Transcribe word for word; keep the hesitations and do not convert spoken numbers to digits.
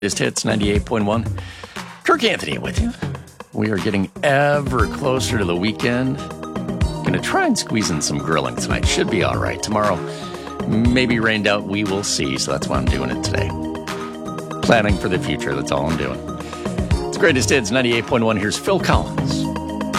Just hits ninety-eight point one. Kirk Anthony with you. We are getting ever closer to the weekend. Going to try and squeeze in some grilling tonight. Should be all right. Tomorrow, maybe rained out. We will see. So that's why I'm doing it today. Planning for the future. That's all I'm doing. It's Greatest Hits ninety-eight point one. Here's Phil Collins.